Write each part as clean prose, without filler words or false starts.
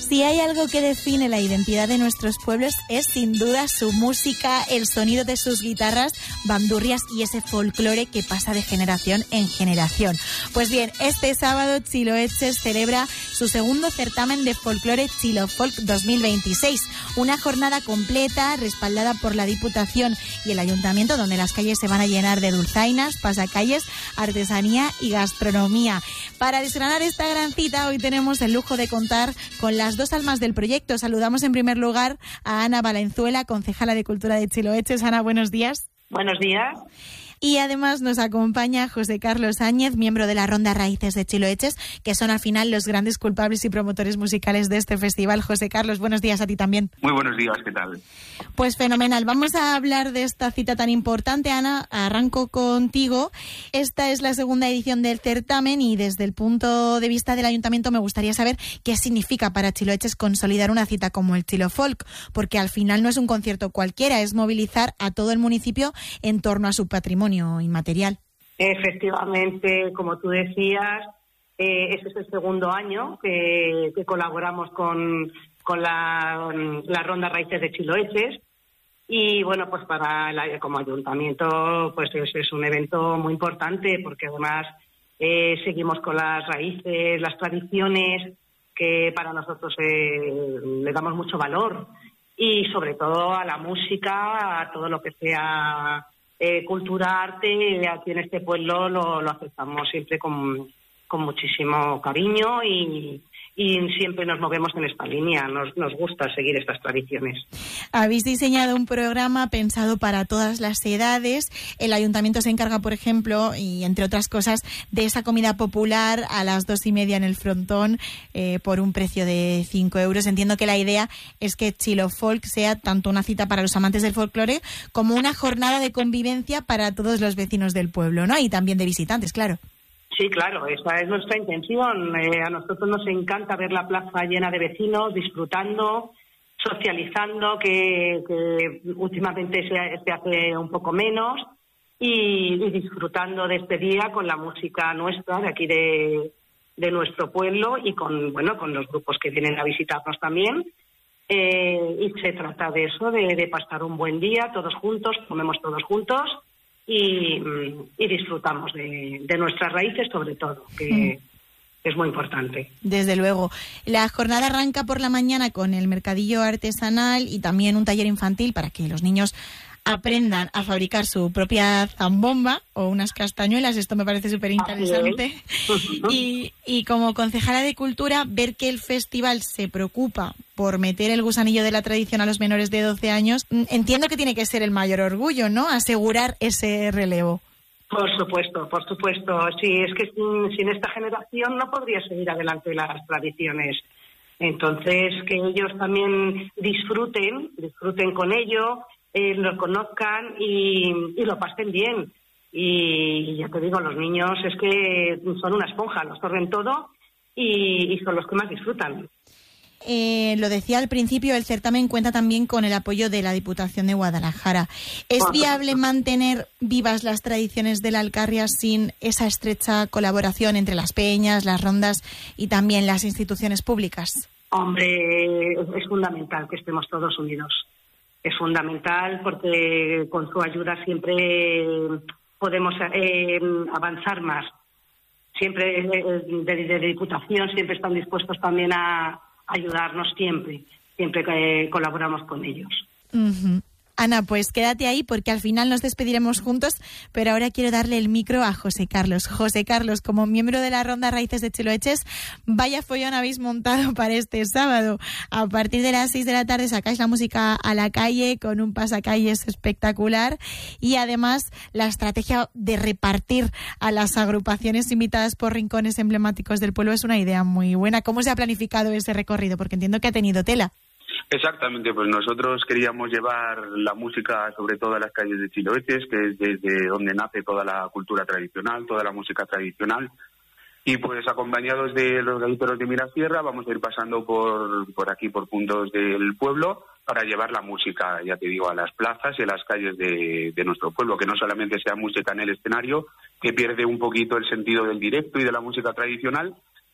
Si hay algo que define la identidad de nuestros pueblos es sin duda su música, el sonido de sus guitarras, bandurrias y ese folclore que pasa de generación en generación. Pues bien, este sábado Chiloeches celebra su segundo certamen de folclore Chilofolk 2026, una jornada completa respaldada por la Diputación y el Ayuntamiento, donde las calles se van a llenar de dulzainas, pasacalles, artesanía y gastronomía. Para desgranar esta gran cita, hoy tenemos el lujo de contar con las dos almas del proyecto. Saludamos en primer lugar a Ana Valenzuela, concejala de Cultura de Chiloeches. Ana, buenos días. Buenos días. Y además nos acompaña José Carlos Áñez, miembro de la Ronda Raíces de Chiloeches, que son al final los grandes culpables y promotores musicales de este festival. José Carlos, buenos días a ti también. Muy buenos días, ¿qué tal? Pues fenomenal. Vamos a hablar de esta cita tan importante. Ana, arranco contigo. Esta es la segunda edición del certamen y desde el punto de vista del Ayuntamiento me gustaría saber qué significa para Chiloeches consolidar una cita como el Chilofolk, porque al final no es un concierto cualquiera, es movilizar a todo el municipio en torno a su patrimonio inmaterial. Efectivamente, como tú decías, ese es el segundo año que colaboramos con la Ronda Raíces de Chiloeches y bueno, pues como ayuntamiento pues es un evento muy importante porque además seguimos con las raíces, las tradiciones que para nosotros le damos mucho valor y sobre todo a la música, a todo lo que sea cultura, arte, aquí en este pueblo lo aceptamos siempre con muchísimo cariño y siempre nos movemos en esta línea, nos gusta seguir estas tradiciones. Habéis diseñado un programa pensado para todas las edades. El Ayuntamiento se encarga, por ejemplo, y entre otras cosas, de esa comida popular a las 2:30 en el frontón por un precio de 5 euros. Entiendo que la idea es que Chilofolk sea tanto una cita para los amantes del folclore como una jornada de convivencia para todos los vecinos del pueblo, ¿no? Y también de visitantes, claro. Sí, claro, esa es nuestra intención. A nosotros nos encanta ver la plaza llena de vecinos, disfrutando, socializando, que últimamente se hace un poco menos, y disfrutando de este día con la música nuestra, de aquí de nuestro pueblo, y con los grupos que vienen a visitarnos también. Y se trata de eso, de pasar un buen día todos juntos, comemos todos juntos, y disfrutamos de nuestras raíces sobre todo, que es muy importante. Desde luego. La jornada arranca por la mañana con el mercadillo artesanal y también un taller infantil para que los niños aprendan a fabricar su propia zambomba o unas castañuelas. Esto me parece súper interesante. Y como concejala de Cultura, ver que el festival se preocupa por meter el gusanillo de la tradición a los menores de 12 años, entiendo que tiene que ser el mayor orgullo, ¿no? Asegurar ese relevo. Por supuesto. Sí, es que sin esta generación no podría seguir adelante las tradiciones. Entonces, que ellos también disfruten con ello, lo conozcan y lo pasen bien. Y ya te digo, los niños es que son una esponja, lo absorben todo y son los que más disfrutan. Lo decía al principio, el certamen cuenta también con el apoyo de la Diputación de Guadalajara. ¿Es viable mantener vivas las tradiciones de la Alcarria sin esa estrecha colaboración entre las peñas, las rondas y también las instituciones públicas? Hombre, es fundamental que estemos todos unidos. Es fundamental porque con su ayuda siempre podemos avanzar más. Siempre de Diputación siempre están dispuestos también a ayudarnos siempre que colaboramos con ellos. Uh-huh. Ana, pues quédate ahí porque al final nos despediremos juntos, pero ahora quiero darle el micro a José Carlos. José Carlos, como miembro de la Ronda Raíces de Chiloeches, vaya follón habéis montado para este sábado. A partir de las 6 de la tarde sacáis la música a la calle con un pasacalles espectacular y además la estrategia de repartir a las agrupaciones invitadas por rincones emblemáticos del pueblo es una idea muy buena. ¿Cómo se ha planificado ese recorrido? Porque entiendo que ha tenido tela. Exactamente, pues nosotros queríamos llevar la música sobre todo a las calles de Chiloeches, que es desde donde nace toda la cultura tradicional, toda la música tradicional, y pues acompañados de los gaiteros de Mirasierra vamos a ir pasando por aquí, por puntos del pueblo, para llevar la música, ya te digo, a las plazas y a las calles de nuestro pueblo, que no solamente sea música en el escenario, que pierde un poquito el sentido del directo y de la música tradicional,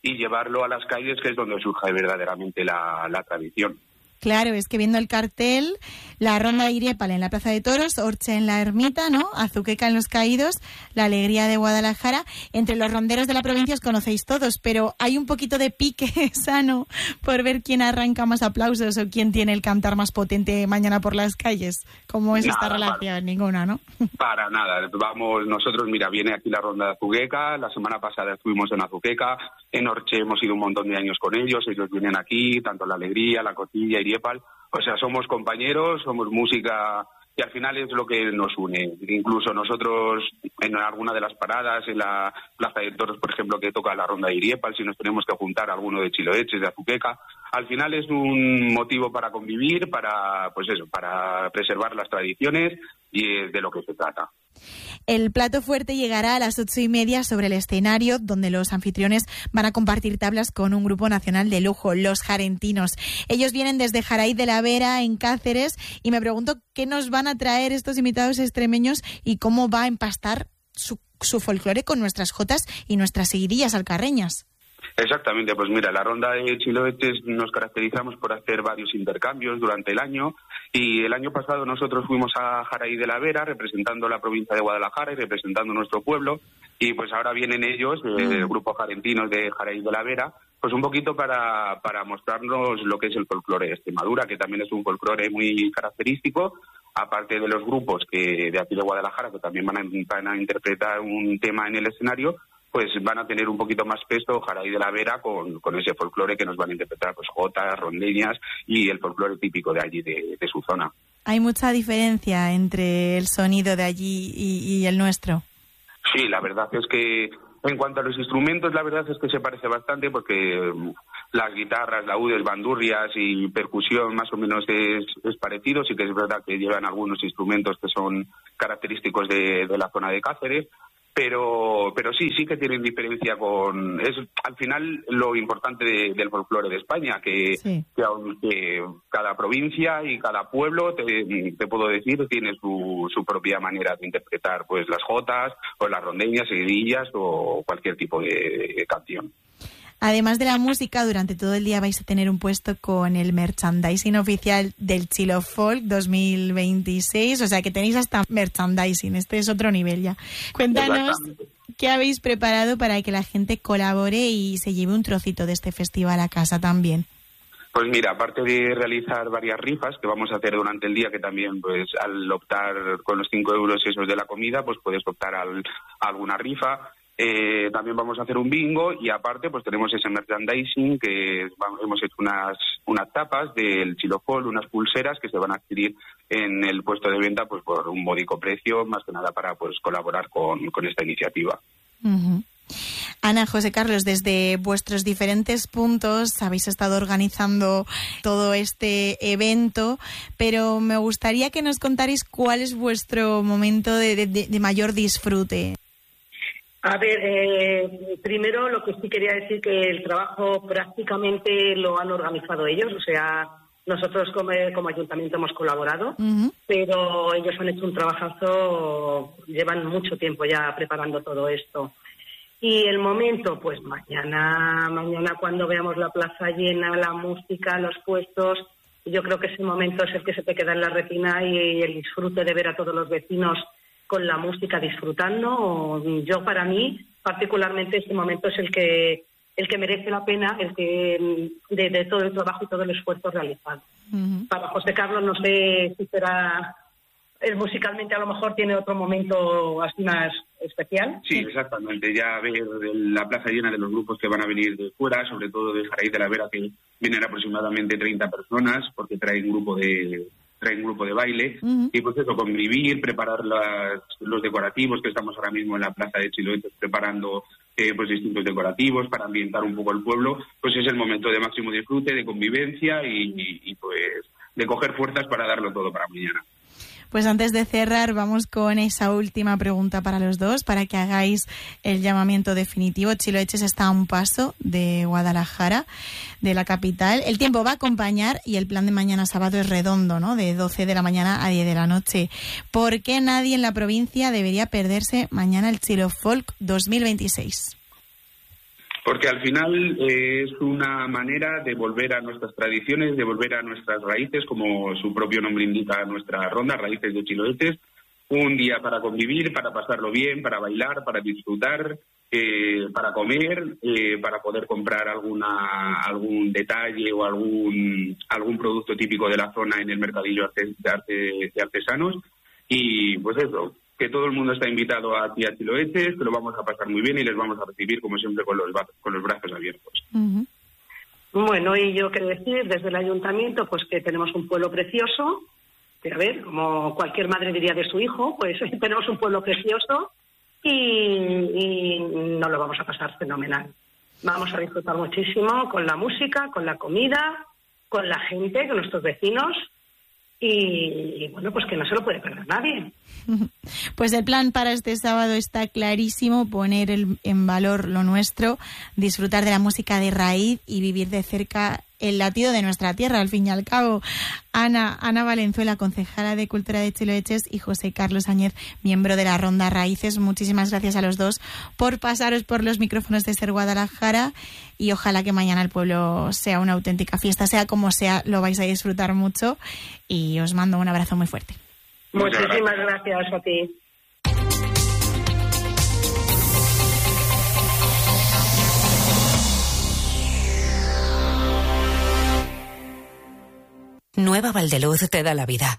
y llevarlo a las calles, que es donde surge verdaderamente la tradición. Claro, es que viendo el cartel, la ronda de Iriepal en la Plaza de Toros, Orche en la Ermita, ¿no? Azuqueca en Los Caídos, la Alegría de Guadalajara. Entre los ronderos de la provincia os conocéis todos, pero hay un poquito de pique sano por ver quién arranca más aplausos o quién tiene el cantar más potente mañana por las calles. ¿Cómo es esta relación? Ninguna, ¿no? Para nada. Vamos, nosotros, mira, viene aquí la ronda de Azuqueca, la semana pasada estuvimos en Azuqueca, en Orche hemos ido un montón de años con ellos vienen aquí, tanto la Alegría, la Cotilla, Iriepal. O sea, somos compañeros, somos música y al final es lo que nos une. Incluso nosotros en alguna de las paradas, en la Plaza de Toros, por ejemplo, que toca la ronda de Iriepal, si nos tenemos que juntar a alguno de Chiloeches, de Azuqueca, al final es un motivo para convivir, para preservar las tradiciones y es de lo que se trata. El plato fuerte llegará a las 8:30 sobre el escenario, donde los anfitriones van a compartir tablas con un grupo nacional de lujo, los Jarentinos. Ellos vienen desde Jaraíz de la Vera, en Cáceres, y me pregunto qué nos van a traer estos invitados extremeños y cómo va a empastar su folclore con nuestras jotas y nuestras seguidillas alcarreñas. Exactamente, pues mira, la ronda de Chiloeches nos caracterizamos por hacer varios intercambios durante el año y el año pasado nosotros fuimos a Jaraíz de la Vera representando la provincia de Guadalajara y representando nuestro pueblo y pues ahora vienen ellos, el grupo Jarentinos de Jaraíz de la Vera, pues un poquito para mostrarnos lo que es el folclore de Extremadura, que también es un folclore muy característico, aparte de los grupos de aquí de Guadalajara que también van a interpretar un tema en el escenario, pues van a tener un poquito más peso Jaraíz de la Vera con ese folclore que nos van a interpretar pues jotas, rondeñas y el folclore típico de allí, de su zona. ¿Hay mucha diferencia entre el sonido de allí y el nuestro? Sí, la verdad es que en cuanto a los instrumentos, la verdad es que se parece bastante porque las guitarras, laúdes, bandurrias y percusión más o menos es parecido. Sí que es verdad que llevan algunos instrumentos que son característicos de la zona de Cáceres. Pero sí que tienen diferencia es al final lo importante del folclore de España, que aunque cada provincia y cada pueblo, te puedo decir, tiene su propia manera de interpretar pues las jotas o las rondeñas, seguidillas o cualquier tipo de canción. Además de la música, durante todo el día vais a tener un puesto con el merchandising oficial del Chilo Folk 2026, o sea que tenéis hasta merchandising, este es otro nivel ya. Cuéntanos qué habéis preparado para que la gente colabore y se lleve un trocito de este festival a casa también. Pues mira, aparte de realizar varias rifas que vamos a hacer durante el día, que también pues al optar con los 5 euros esos de la comida, pues puedes optar a alguna rifa. También vamos a hacer un bingo y aparte pues tenemos ese merchandising que hemos hecho unas tapas del Chilo Folk, unas pulseras que se van a adquirir en el puesto de venta pues por un módico precio, más que nada para pues colaborar con esta iniciativa. Uh-huh. Ana, José Carlos, desde vuestros diferentes puntos habéis estado organizando todo este evento, pero me gustaría que nos contarais cuál es vuestro momento de mayor disfrute. A ver, primero lo que sí quería decir que el trabajo prácticamente lo han organizado ellos, o sea, nosotros como ayuntamiento hemos colaborado, uh-huh. Pero ellos han hecho un trabajazo, llevan mucho tiempo ya preparando todo esto. Y el momento, pues mañana cuando veamos la plaza llena, la música, los puestos, yo creo que ese momento es el que se te queda en la retina y el disfrute de ver a todos los vecinos con la música disfrutando. Yo, para mí, particularmente, este momento es el que merece la pena, el que de todo el trabajo y todo el esfuerzo realizado. Uh-huh. Para José Carlos, no sé si será musicalmente, a lo mejor tiene otro momento así más especial. Sí, exactamente. Ya ver la plaza llena de los grupos que van a venir de fuera, sobre todo de Jaraíz de la Vera, que vienen aproximadamente 30 personas, porque traen grupo de baile, uh-huh. Y pues eso, convivir, preparar los decorativos, que estamos ahora mismo en la plaza de Chiloeches preparando pues distintos decorativos para ambientar un poco el pueblo, pues es el momento de máximo disfrute, de convivencia y pues de coger fuerzas para darlo todo para mañana. Pues antes de cerrar, vamos con esa última pregunta para los dos, para que hagáis el llamamiento definitivo. Chiloeches está a un paso de Guadalajara, de la capital. El tiempo va a acompañar y el plan de mañana sábado es redondo, ¿no? De 12 de la mañana a 10 de la noche. ¿Por qué nadie en la provincia debería perderse mañana el Chilo Folk 2026? Porque al final es una manera de volver a nuestras tradiciones, de volver a nuestras raíces, como su propio nombre indica, nuestra ronda, Raíces de Chiloetes. Un día para convivir, para pasarlo bien, para bailar, para disfrutar, para comer, para poder comprar algún detalle o algún producto típico de la zona en el mercadillo de artesanos. Y pues eso, que todo el mundo está invitado aquí a Chiloetes, que lo vamos a pasar muy bien y les vamos a recibir, como siempre, con los brazos abiertos. Uh-huh. Bueno, y yo quiero decir, desde el ayuntamiento, pues que tenemos un pueblo precioso. A ver, como cualquier madre diría de su hijo, pues tenemos un pueblo precioso y nos lo vamos a pasar fenomenal. Vamos a disfrutar muchísimo con la música, con la comida, con la gente, con nuestros vecinos y bueno, pues que no se lo puede perder nadie. Pues el plan para este sábado está clarísimo, poner en valor lo nuestro, disfrutar de la música de raíz y vivir de cerca el latido de nuestra tierra, al fin y al cabo. Ana Valenzuela, concejala de Cultura de Chiloetes, y José Carlos Áñez, miembro de la Ronda Raíces. Muchísimas gracias a los dos por pasaros por los micrófonos de Ser Guadalajara y ojalá que mañana el pueblo sea una auténtica fiesta, sea como sea, lo vais a disfrutar mucho y os mando un abrazo muy fuerte. Muchísimas gracias a ti. Nueva Valdeluz te da la vida.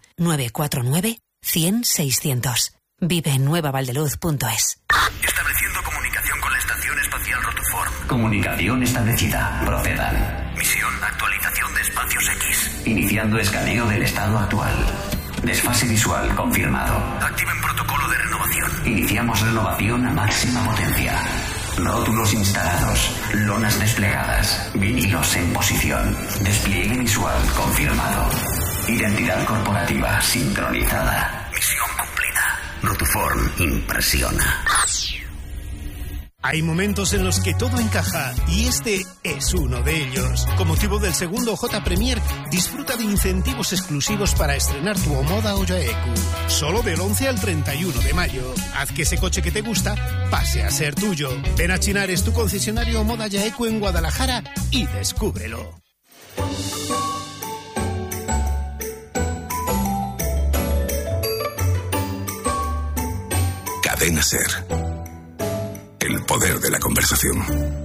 949-100-600. Vive en nuevavaldeluz.es. Estableciendo comunicación con la Estación Espacial Rotuform. Comunicación establecida. Procedan. Misión: actualización de espacios X. Iniciando escaneo del estado actual. Desfase visual confirmado. Activen protocolo de renovación. Iniciamos renovación a máxima potencia. Rótulos instalados, lonas desplegadas, vinilos en posición, despliegue visual confirmado, identidad corporativa sincronizada. Misión cumplida. Rotuform impresiona. Hay momentos en los que todo encaja y este es uno de ellos. Con motivo del segundo J Premier, disfruta de incentivos exclusivos para estrenar tu Omoda Oyaeku. Solo del 11 al 31 de mayo. Haz que ese coche que te gusta pase a ser tuyo. Ven a Chinares, tu concesionario Omoda Oyaeku en Guadalajara y descúbrelo. Cadena Ser. El poder de la conversación.